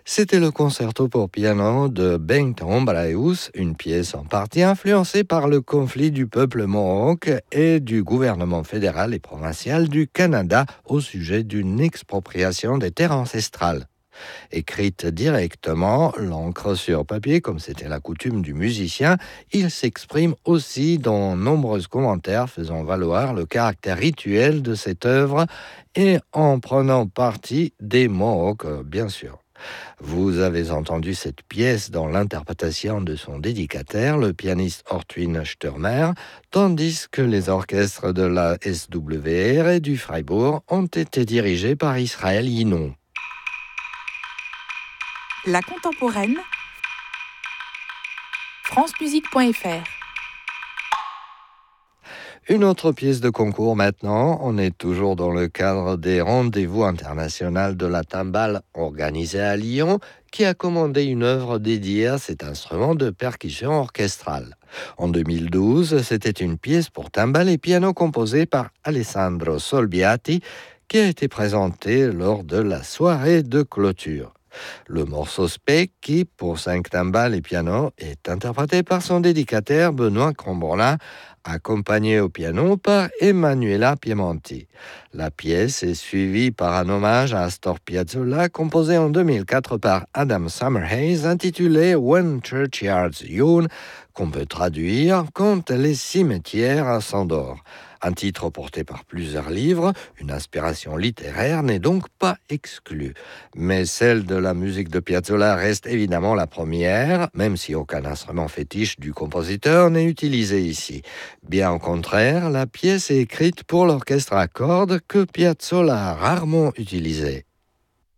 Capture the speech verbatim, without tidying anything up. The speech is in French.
C'était le concerto pour piano de Bengt Hombraeus, une pièce en partie influencée par le conflit du peuple mohawk et du gouvernement fédéral et provincial du Canada au sujet d'une expropriation des terres ancestrales. Écrite directement, l'encre sur papier, comme c'était la coutume du musicien, il s'exprime aussi dans nombreux commentaires faisant valoir le caractère rituel de cette œuvre et en prenant parti des Mohawks, bien sûr. Vous avez entendu cette pièce dans l'interprétation de son dédicataire, le pianiste Ortwin Stürmer, tandis que les orchestres de la S W R et du Freiburg ont été dirigés par Israël Yinon. La contemporaine, france musique point f r. Une autre pièce de concours maintenant, on est toujours dans le cadre des rendez-vous internationaux de la timbale organisés à Lyon, qui a commandé une œuvre dédiée à cet instrument de percussion orchestrale. En deux mille douze, c'était une pièce pour timbale et piano composée par Alessandro Solbiati, qui a été présentée lors de la soirée de clôture. Le morceau Specchi pour cinq timbales et piano est interprété par son dédicataire Benoît Combrolin, accompagné au piano par Emanuela Piemonti. La pièce est suivie par un hommage à Astor Piazzolla composé en deux mille quatre par Adam Summerhays intitulé When Churchyards Yawn, qu'on peut traduire Quand les cimetières s'endorment. Un titre porté par plusieurs livres, une inspiration littéraire n'est donc pas exclue. Mais celle de la musique de Piazzolla reste évidemment la première, même si aucun instrument fétiche du compositeur n'est utilisé ici. Bien au contraire, la pièce est écrite pour l'orchestre à cordes que Piazzolla a rarement utilisé.